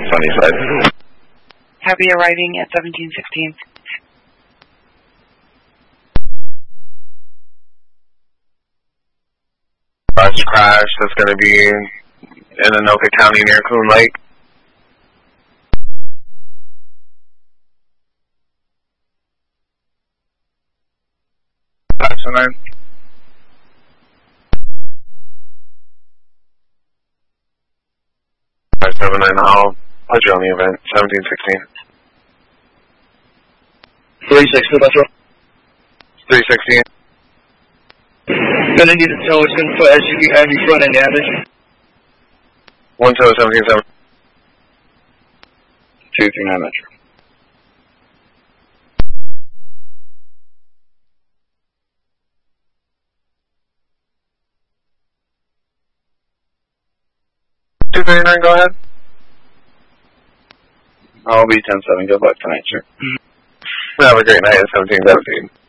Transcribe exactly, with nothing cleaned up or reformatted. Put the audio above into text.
Sunnyside. Happy arriving at seventeen sixteen. Bus crash that's going to be in Anoka County near Coon Lake. five seven nine. five seven nine, I'll put you on the event, seventeen sixteen. three sixty, Metro. three sixteen. Gonna need to tell us info as you have your front end damage. one two seventeen seven. two three nine, Metro. two three nine, go ahead. I'll be ten seven, good luck tonight, sir. Have a great night at seventeen seventeen.